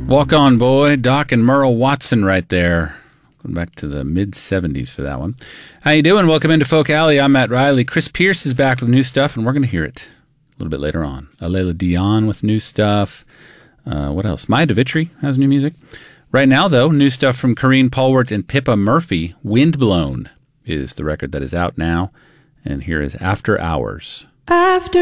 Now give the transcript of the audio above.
Walk On Boy, Doc and Merle Watson right there. Going back to the mid-'70s for that one. How you doing? Welcome into Folk Alley. I'm Matt Riley. Chris Pierce is back with new stuff, and we're going to hear it a little bit later on. Layla Dion with new stuff. What else? Maya DeVitri has new music. Right now, though, new stuff from Corrine Polwart and Pippa Murphy. Windblown is the record that is out now. And here is After Hours. After